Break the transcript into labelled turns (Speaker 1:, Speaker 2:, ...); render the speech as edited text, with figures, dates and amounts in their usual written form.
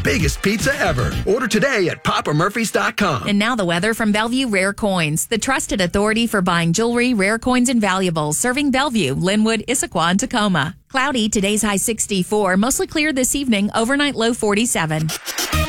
Speaker 1: biggest pizza ever. Order today at papamurphys.com.
Speaker 2: And now the weather from Bellevue Rare Coins, the trusted authority for buying jewelry, rare coins, and valuables, serving Bellevue, Linwood, Issaquah, and Tacoma. Cloudy, today's high 64, mostly clear this evening, overnight low 47.